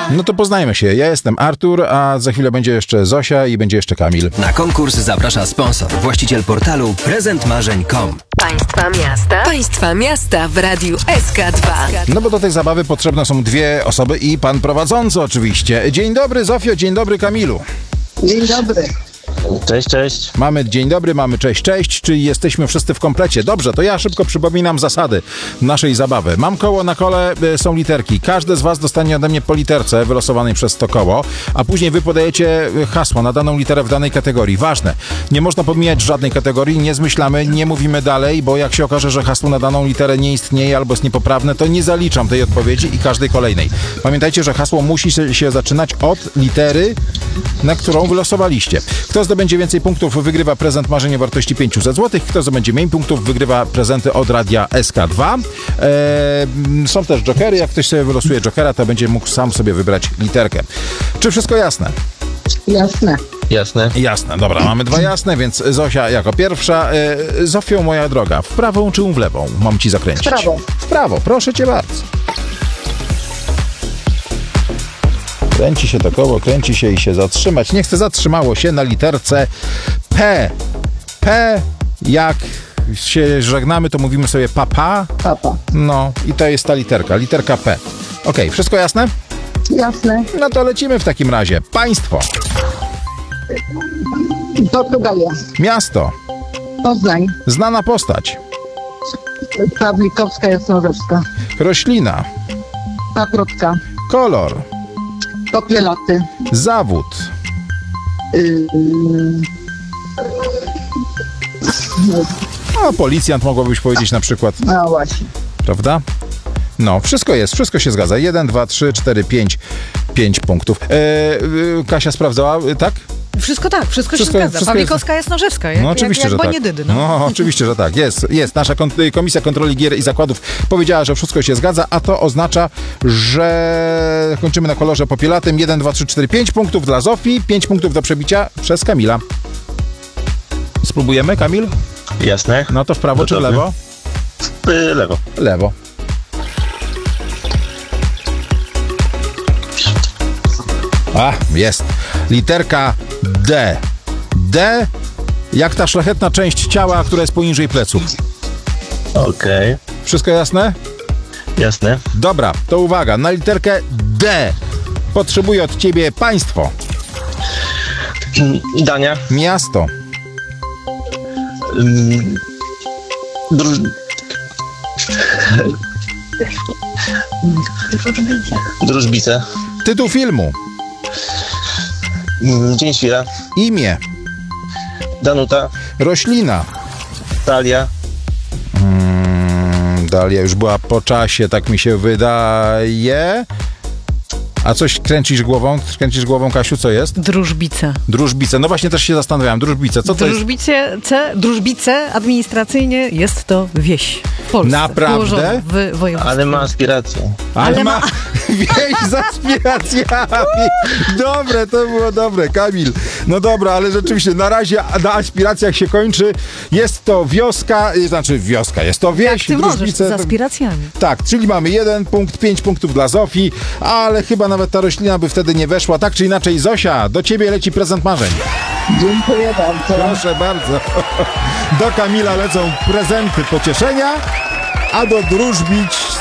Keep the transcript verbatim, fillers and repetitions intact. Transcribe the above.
No to poznajmy się. Ja jestem Artur, a za chwilę będzie jeszcze Zosia i będzie jeszcze Kamil. Na konkurs zaprasza sponsor, właściciel portalu prezent marzeń kropka com. Państwa miasta. Państwa miasta w Radiu S K dwa. No bo do tej zabawy potrzebne są dwie osoby i pan prowadzący oczywiście. Dzień dobry Zofio, dzień dobry Kamilu. Dzień dobry. Cześć, cześć. Mamy dzień dobry, mamy cześć, cześć, czyli jesteśmy wszyscy w komplecie. Dobrze, to ja szybko przypominam zasady naszej zabawy. Mam koło, na kole y, są literki. Każdy z was dostanie ode mnie po literce wylosowanej przez to koło, a później wy podajecie hasło na daną literę w danej kategorii. Ważne, nie można pomijać żadnej kategorii, nie zmyślamy, nie mówimy dalej, bo jak się okaże, że hasło na daną literę nie istnieje albo jest niepoprawne, to nie zaliczam tej odpowiedzi i każdej kolejnej. Pamiętajcie, że hasło musi się zaczynać od litery, na którą wylosowaliście. Kto zdobędzie więcej punktów, wygrywa prezent marzeń o wartości pięćset złotych. Kto zdobędzie mniej punktów, wygrywa prezenty od Radia S K dwa. Eee, są też jokery. Jak ktoś sobie wylosuje jokera, to będzie mógł sam sobie wybrać literkę. Czy wszystko jasne? Jasne. Jasne. Jasne. Dobra, mamy dwa jasne, więc Zosia jako pierwsza. Eee, Zofio, moja droga, w prawą czy w lewą? Mam ci zakręcić. W prawo. W prawo, proszę cię bardzo. Kręci się to koło, kręci się i się zatrzymać. Niech se zatrzymało się na literce P. P, jak się żegnamy, to mówimy sobie papa. Papa. No i to jest ta literka, literka P. Okej, okay, wszystko jasne? Jasne. No to lecimy w takim razie. Państwo. Portugalia. Miasto. Poznań. Znana postać. Pawlikowska, Jasnorzewska. Roślina. Paprotka. Kolor. Popielaty. Zawód. Yy... A policjant mogłabyś powiedzieć na przykład. No właśnie. Prawda? No, wszystko jest, wszystko się zgadza. Jeden, dwa, trzy, cztery, pięć. Pięć punktów. Eee, Kasia sprawdzała, tak? Wszystko tak, wszystko, Wszystko- się zgadza. wszystko Pawlikowska, Jasnorzewska, jak, No oczywiście, jak, jak że tak. Boniedydy, no. No oczywiście, że tak. Jest, jest. Nasza kon- Komisja Kontroli Gier i Zakładów powiedziała, że wszystko się zgadza, a to oznacza, że kończymy na kolorze popielatym. Jeden, dwa, trzy, cztery, pięć punktów dla Zofii, pięć punktów do przebicia przez Kamila. Spróbujemy, Kamil? Jasne. No to w prawo czy w Gotowy. lewo? Y, lewo. Lewo. A, jest. Literka D. D jak ta szlachetna część ciała, która jest poniżej pleców. Okej. Wszystko jasne? Jasne. Dobra, to uwaga, na literkę D potrzebuję od ciebie państwo, Dania. miasto, Ym, Druż... Drużbice. tytuł filmu, Ym, Dzień Świra. imię, Danuta. roślina. Talia. Mm, Dalia już była po czasie, tak mi się wydaje. A coś kręcisz głową? Kręcisz głową, Kasiu, co jest? Drużbice. Drużbice. No właśnie też się zastanawiałem. Drużbice, co to jest? Drużbice, C, Drużbice administracyjnie jest to wieś w Polsce. Naprawdę? Położona w województwie. Ale ma aspiracje. Ale, Ale ma ma- wieś z aspiracjami. Dobre, to było dobre, Kamil. No dobra, ale rzeczywiście na razie na aspiracjach się kończy. Jest to wioska, y, znaczy wioska, jest to wieś. Ty możesz, Drużbice. z aspiracjami. Tak, czyli mamy jeden punkt, pięć punktów dla Zofii, ale chyba nawet ta roślina by wtedy nie weszła. Tak czy inaczej, Zosia, do ciebie leci prezent marzeń. Dziękuję bardzo. Proszę bardzo. Do Kamila lecą prezenty pocieszenia, a do Drużbic